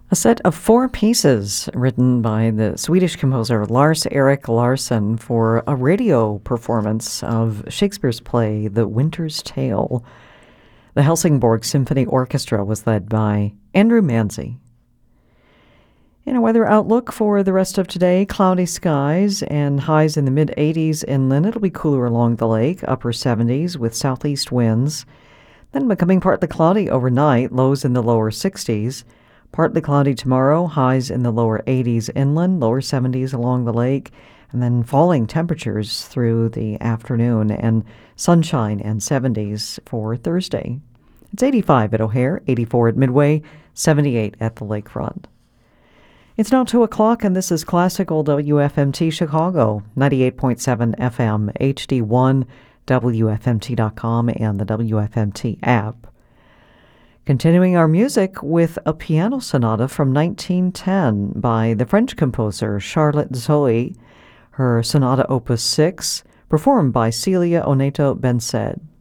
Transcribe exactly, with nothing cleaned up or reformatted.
A set of four pieces written by the Swedish composer Lars-Erik Larsson for a radio performance of Shakespeare's play The Winter's Tale. The Helsingborg Symphony Orchestra was led by Andrew Manzi. In a weather outlook for the rest of today, cloudy skies and highs in the mid-eighties inland. It'll be cooler along the lake, upper seventies with southeast winds. Then becoming partly cloudy overnight, lows in the lower sixties. Partly cloudy tomorrow, highs in the lower eighties inland, lower seventies along the lake, and then falling temperatures through the afternoon and sunshine and seventies for Thursday. It's eighty-five at O'Hare, eighty-four at Midway, seventy-eight at the lakefront. It's now two o'clock, and this is Classical W F M T Chicago, ninety-eight point seven F M, H D one, W F M T dot com, and the W F M T app. Continuing our music with a piano sonata from nineteen ten by the French composer Charlotte Zoe, her Sonata Opus six, performed by Celia Oneto Bensaid.